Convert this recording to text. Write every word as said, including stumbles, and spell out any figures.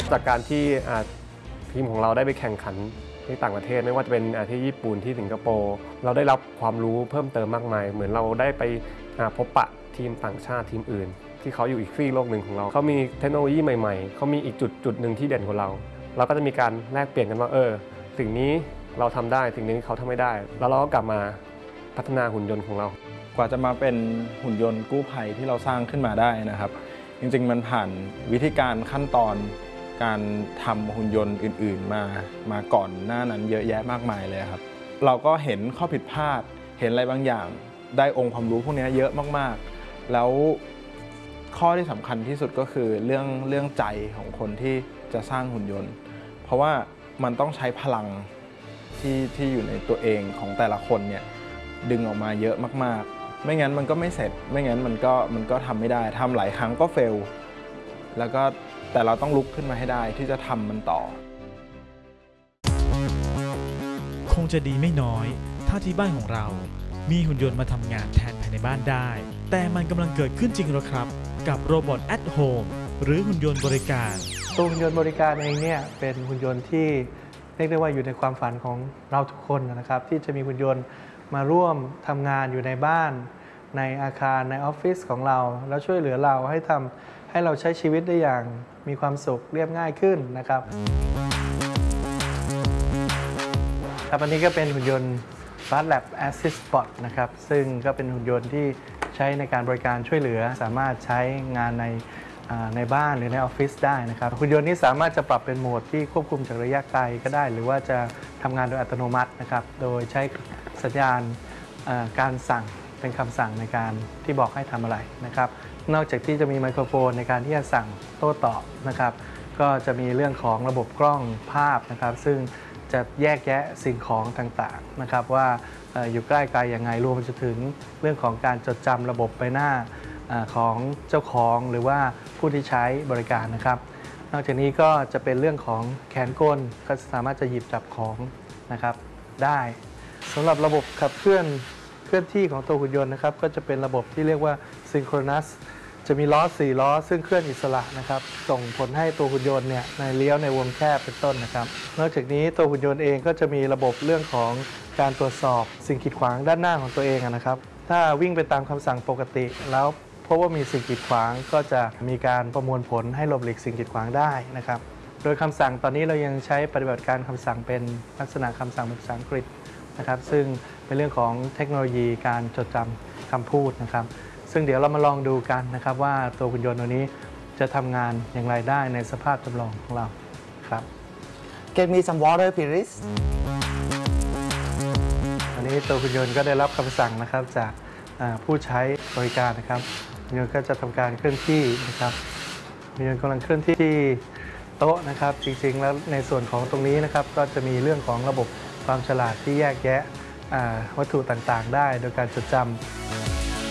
จากการที่ทีมของเราได้ไปแข่งขันที่ต่างประเทศไม่ว่าจะเป็นที่ญี่ปุ่นที่สิงคโปร์เราได้รับความรู้เพิ่มเติมมากมายเหมือนเราได้ไปพบปะทีมต่างชาติทีมอื่นที่เขาอยู่อีกซีกโลกหนึ่งของเราเขามีเทคโนโลยีใหม่ๆเขามีอีกจุดจุดหนึ่งที่เด่นกว่าเราเราก็จะมีการแลกเปลี่ยนกันว่าเออสิ่งนี้เราทำได้สิ่งนี้เขาทำไม่ได้แล้วเราก็กลับมาพัฒนาหุ่นยนต์ของเรากว่าจะมาเป็นหุ่นยนต์กู้ภัยที่เราสร้างขึ้นมาได้นะครับจริงๆมันผ่านวิธีการขั้นตอนการทำหุ่นยนต์อื่นๆมามาก่อนหน้านั้นเยอะแยะมากมายเลยครับเราก็เห็นข้อผิดพลาดเห็นอะไรบางอย่างได้องค์ความรู้พวกนี้เยอะมากๆแล้วข้อที่สำคัญที่สุดก็คือเรื่องเรื่องใจของคนที่จะสร้างหุ่นยนต์เพราะว่ามันต้องใช้พลังที่ที่อยู่ในตัวเองของแต่ละคนเนี่ยดึงออกมาเยอะมากๆไม่งั้นมันก็ไม่เสร็จไม่งั้นมันก็มันก็ทำไม่ได้ทำหลายครั้งก็เฟลแล้วก็แต่เราต้องลุกขึ้นมาให้ได้ที่จะทำมันต่อคงจะดีไม่น้อยถ้าที่บ้านของเรามีหุ่นยนต์มาทำงานแทนภายในบ้านได้แต่มันกำลังเกิดขึ้นจริงหรอครับกับโรบอท at home หรือหุ่นยนต์บริการตัวหุ่นยนต์บริการเองเนี่ยเป็นหุ่นยนต์ที่เรียกได้ว่าอยู่ในความฝันของเราทุกคนนะครับที่จะมีหุ่นยนต์มาร่วมทำงานอยู่ในบ้านในอาคารในออฟฟิศของเราแล้วช่วยเหลือเราให้ทำให้เราใช้ชีวิตได้อย่างมีความสุขเรียบง่ายขึ้นนะครับครับอันนี้ก็เป็นหุ่นยนต์ FastLab Assist Bot นะครับซึ่งก็เป็นหุ่นยนต์ที่ใช้ในการบริการช่วยเหลือสามารถใช้งานในในบ้านหรือในออฟฟิศได้นะครับหุ่นยนต์นี้สามารถจะปรับเป็นโหมดที่ควบคุมจากระยะไกลก็ได้หรือว่าจะทำงานโดยอัตโนมัตินะครับโดยใช้สัญญาณการสั่งเป็นคำสั่งในการที่บอกให้ทำอะไรนะครับนอกจากที่จะมีไมโครโฟนในการที่จะสั่งโต้ตอบนะครับก็จะมีเรื่องของระบบกล้องภาพนะครับซึ่งจะแยกแยะสิ่งของต่างๆนะครับว่าอยู่ใกล้ไกลยังไงรวมไปถึงเรื่องของการจดจำระบบใบหน้าของเจ้าของหรือว่าผู้ที่ใช้บริการนะครับนอกจากนี้ก็จะเป็นเรื่องของแขนกลก็สามารถจะหยิบจับของนะครับได้สำหรับระบบขับเคลื่อนเคลื่อนที่ของตัวหุ่นยนต์นะครับก็จะเป็นระบบที่เรียกว่า Synchronous จะมีล้อสี่ล้อซึ่งเคลื่อนอิสระนะครับส่งผลให้ตัวหุ่นยนต์เนี่ยในเลี้ยวในวงแคบเป็นต้นนะครับนอกจากนี้ตัวหุ่นยนต์เองก็จะมีระบบเรื่องของการตรวจสอบสิ่งกีดขวางด้านหน้าของตัวเองนะครับถ้าวิ่งไปตามคำสั่งปกติแล้วพบว่ามีสิ่งกีดขวางก็จะมีการประมวลผลให้หลบหลีกสิ่งกีดขวางได้นะครับโดยคำสั่งตอนนี้เรายังใช้ปฏิบัติการคำสั่งเป็นลักษณะคำสั่งเป็นภาษาอังกฤษนะครับซึ่งเป็นเรื่องของเทคโนโลยีการจดจำคำพูดนะครับซึ่งเดี๋ยวเรามาลองดูกันนะครับว่าตัวหุ่นยนต์ตัวนี้จะทำงานอย่างไรได้ในสภาพจำลองของเราครับ Get me some water please อันนี้ตัวหุ่นยนต์ก็ได้รับคำสั่งนะครับจากผู้ใช้บริการนะครับหุ่นยนต์ก็จะทำการเคลื่อนที่นะครับหุ่นยนต์กำลังเคลื่อนที่ที่โต๊ะนะครับจริงๆแล้วในส่วนของตรงนี้นะครับก็จะมีเรื่องของระบบความฉลาดที่แยกแยะวัตถุต่างๆได้โดยการจดจำ